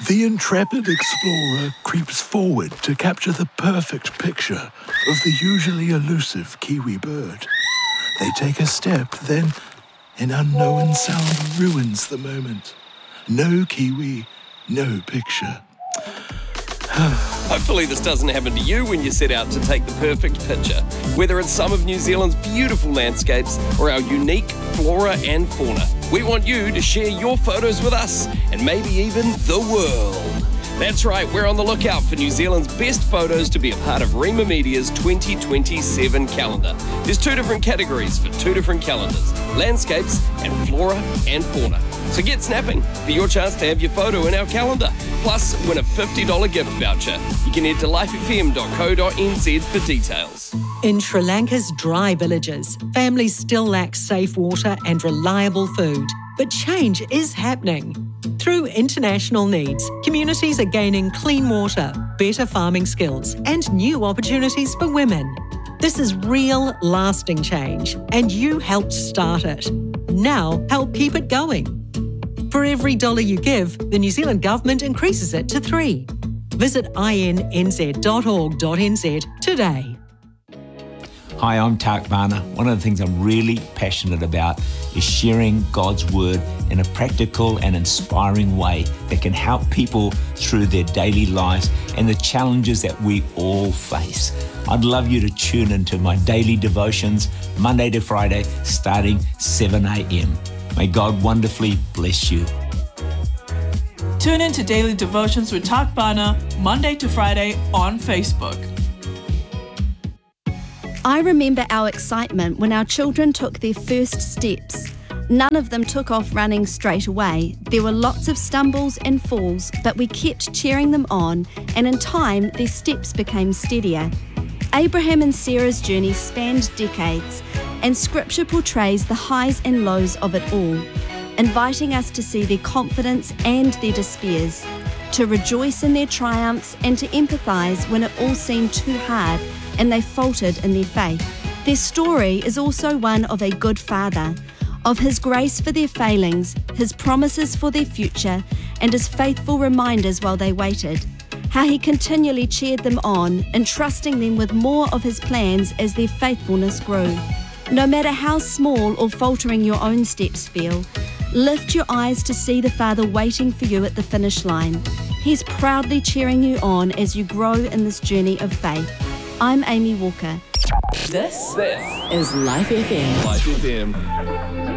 The intrepid explorer creeps forward to capture the perfect picture of the usually elusive kiwi bird. They take a step, then an unknown sound ruins the moment. No kiwi, no picture. Hopefully this doesn't happen to you when you set out to take the perfect picture, whether it's some of New Zealand's beautiful landscapes or our unique flora and fauna. We want you to share your photos with us and maybe even the world. That's right, we're on the lookout for New Zealand's best photos to be a part of Rima Media's 2027 calendar. There's 2 different categories for 2 different calendars, landscapes and flora and fauna. So get snapping for your chance to have your photo in our calendar. Plus, win a $50 gift voucher. You can head to lifefm.co.nz for details. In Sri Lanka's dry villages, families still lack safe water and reliable food. But change is happening. Through international needs, communities are gaining clean water, better farming skills, and new opportunities for women. This is real, lasting change, and you helped start it. Now, help keep it going. For every dollar you give, the New Zealand Government increases it to 3. Visit innz.org.nz today. Hi, I'm Tak Varner. One of the things I'm really passionate about is sharing God's Word in a practical and inspiring way that can help people through their daily lives and the challenges that we all face. I'd love you to tune into my daily devotions, Monday to Friday, starting 7 a.m. May God wonderfully bless you. Tune in to Daily Devotions with Tak Varner, Monday to Friday on Facebook. I remember our excitement when our children took their first steps. None of them took off running straight away. There were lots of stumbles and falls, but we kept cheering them on, and in time, their steps became steadier. Abraham and Sarah's journey spanned decades, and Scripture portrays the highs and lows of it all, inviting us to see their confidence and their despairs, to rejoice in their triumphs and to empathise when it all seemed too hard and they faltered in their faith. Their story is also one of a good father, of his grace for their failings, his promises for their future, and his faithful reminders while they waited. How he continually cheered them on, entrusting them with more of his plans as their faithfulness grew. No matter how small or faltering your own steps feel, lift your eyes to see the Father waiting for you at the finish line. He's proudly cheering you on as you grow in this journey of faith. I'm Amy Walker. This is Life FM. Life FM.